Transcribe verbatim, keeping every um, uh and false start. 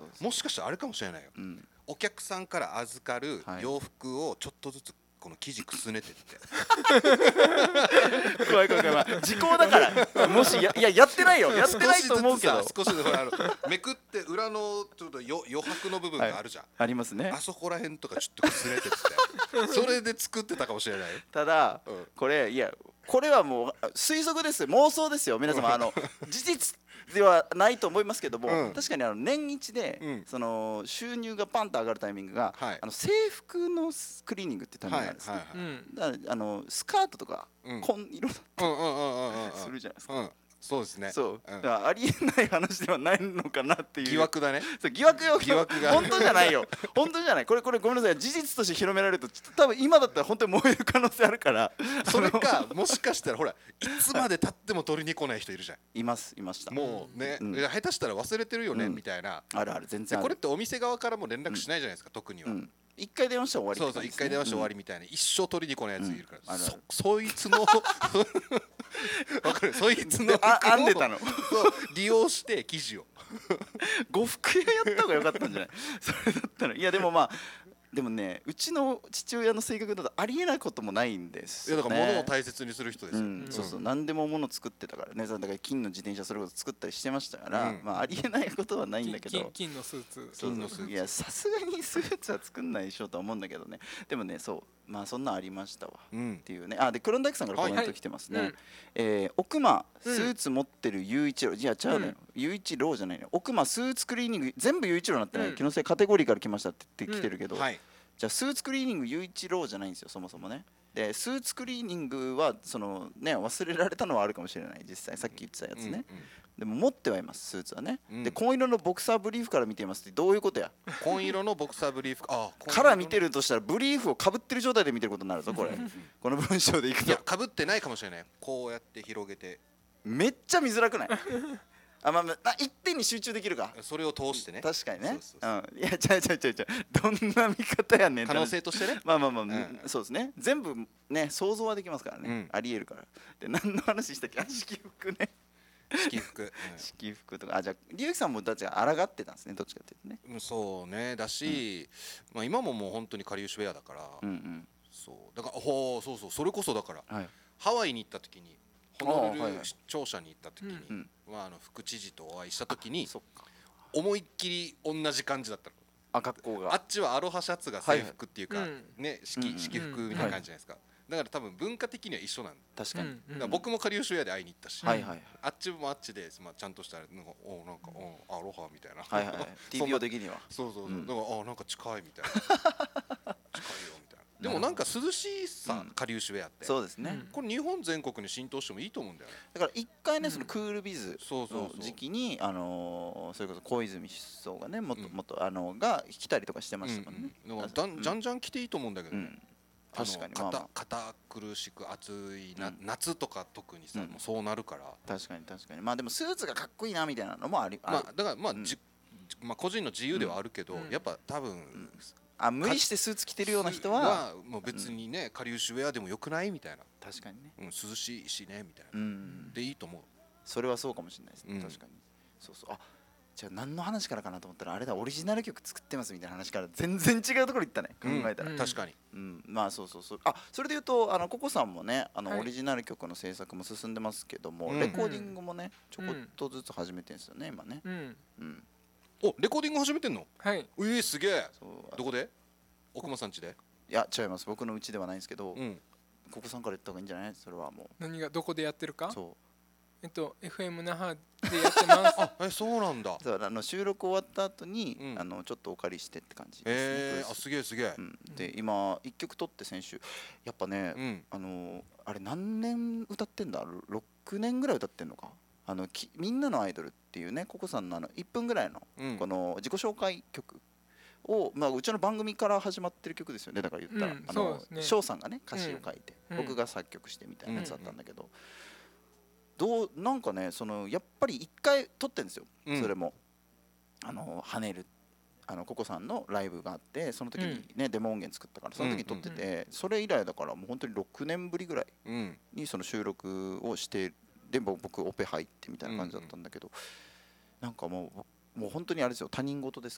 もしかしたらあれかもしれないよ、うん、お客さんから預かる洋服をちょっとずつこの生地くすねてって怖い怖い怖い、まあ、時効だからもし や, いややってないよやってないと思うけど少しずつほらあのめくって裏のちょっと余白の部分があるじゃん、はい、 ありますね。 あそこら辺とかちょっとくすねてってそれで作ってたかもしれない。 ただ、うん、これいやこれはもう推測です、妄想ですよ皆様あの事実ではないと思いますけども、うん、確かにあの年一で、うん、その収入がパンと上がるタイミングが、はい、あの制服のクリーニングってタイミングなんですね。だからあのスカートとか、うん、紺色だったりするじゃないですか。うん、 そうですね。 そう、うん、だからありえない話ではないのかなっていう疑惑だね。 そう疑惑よ。疑惑が本当じゃないよ。本当じゃない。これこれごめんなさい。事実として広められると多分今だったら本当に燃える可能性あるから。 それかもしかしたらほらいつまで経っても取りに来ない人いるじゃん。 いますいました。 もうね、うん、下手したら忘れてるよね、うん、みたいな。 あるある全然ある。 これってお店側からも連絡しないじゃないですか、うん、特には。うん一回電話して終わり、 ね、そうそう一回電話して終わりみたいな、うん、一生取りに来ないやついるから、うん、そ, そいつの分かるそいつのあんでたの利用して生地を呉服屋やった方が良かったんじゃないそれだったら。いやでもまあでもねうちの父親の性格だとありえないこともないんですよ、ね、 いやだから物を大切にする人ですよ、うん、 そうそう何でも物作ってたからね。だから金の自転車それこそ作ったりしてましたから、うん、まあありえないことはないんだけど金, 金のスーツ金のスーツいやさすがにスーツは作んないでしょとは思うんだけどね。でもねそうまあそんなんありましたわ、うん、っていうね。あでクロンダイクさんからコメント来てますね、はいはいえー、奥間スーツ持ってる雄一郎、うん、いや違うのよ、雄一郎じゃないのよ。奥間スーツクリーニング全部雄一郎になってない、うん、気のせいカテゴリーから来ましたって言ってきてるけど、うんはいじゃあスーツクリーニング雄一郎じゃないんですよそもそもね。でスーツクリーニングはそのね忘れられたのはあるかもしれない実際さっき言ってたやつね、うんうん、でも持ってはいますスーツはね、うん、で紺色のボクサーブリーフから見ていますってどういうことや。 紺色のボクサーブリーフあから見てるとしたらブリーフをかぶってる状態で見てることになるぞこれこの文章でいくと。いやかぶってないかもしれない。こうやって広げてめっちゃ見づらくないあまあ、まあ、一点に集中できるか。 それを通してね。 確かにね。うん。いやちゃうちゃうちゃうちゃう。どんな見方やねん。 可能性としてね。 まあまあまあ、うん、そうですね。全部ね想像はできますからね。うん、ありえるから。で何の話したっけ？式服ね。 式服。うん、 式服とかあじゃあ龍之さんもだって抗ってたんですねどっちかっていうとね。 そうねだし、うん、まあ今ももう本当にかりゆしウェアだから。うんうん。そうだからほうそうそうそれこそだから、はい、ハワイに行った時に。ホノルル庁舎に行った時に、うんまあ、あの副知事とお会いした時に思いっきり同じ感じだったの。 あ学校があっちはアロハシャツが制服っていうか、はいはい、ね式式服みたいな感じじゃないですか、だから多分文化的には一緒なん確かに、 だから僕もかりゆしウェアで会いに行ったし、はいはい、あっちもあっちで、まあ、ちゃんとしたなんかおなんかおアロハみたいな、 はいはい、ティーピーオー 的にはそうそうそう、うん、だからあなんか近いみたいな近いよみたいな。でもなんか涼しいさ、かりゆしウェアってそうですね。 これ日本全国に浸透してもいいと思うんだよね。 だから一回ねそのクールビズの時期にあのそれこそ小泉首相がねもっともっとあのが来たりとかしてましたもんね。 だからじゃんじゃん着ていいと思うんだけどね。 確かに堅苦しく暑い夏とか特にさもうそうなるから。 確かに確かに。まあでもスーツがかっこいいなみたいなのもありまあだからまあじまあ個人の自由ではあるけどやっぱ多分あ無理してスーツ着てるような人はもう別にねかりゆしウェアでもよくないみたいな。 確かにね、 うん、涼しいしねみたいな、うん、でいいと思う。 それはそうかもしれないですね、うん、確かに。そうそうあじゃあ何の話からかなと思ったらあれだオリジナル曲作ってますみたいな話から全然違うところ行ったね考えたら、 うん、確かに、 うん、まあそうそうそうあそれでいうとあのココさんもねあの、はい、オリジナル曲の制作も進んでますけども、うん、レコーディングもねちょこっとずつ始めてるんですよね今ね、うんうん、おレコーディング始めてんの？ はいえー、すげえどこで？奥間さん家で？ いや違います僕の家ではないんですけど、うん、ここさんから言った方がいいんじゃない？それはもう何がどこでやってるか？ そうえっと エフエム 那覇でやってますあえそうなんだ。 そうあの収録終わった後に、うん、あのちょっとお借りしてって感じですね。 えー、あすげえすげえ、 うん、で今いっきょく撮って先週やっぱね、うん、あのあれ何年歌ってんだろくねんぐらい歌ってんのかあのきみんなのアイドルっていうねココさんのあのいっぷんぐらいの、うん、この自己紹介曲を、まあ、うちの番組から始まってる曲ですよねだから言ったら、うん、あの翔さんがね歌詞を書いて、うん、僕が作曲してみたいなやつだったんだけど、うん、どうなんかねそのやっぱりいっかい撮ってるんですよ、うん、それもあの跳ねるあのココさんのライブがあってその時にね、うん、デモ音源作ったからその時に撮ってて、うんうん、それ以来だからもう本当にろくねんぶりぐらいにその収録をしてで僕オペ入ってみたいな感じだったんだけど、うんうん、なんかもうもう本当にあれですよ他人事です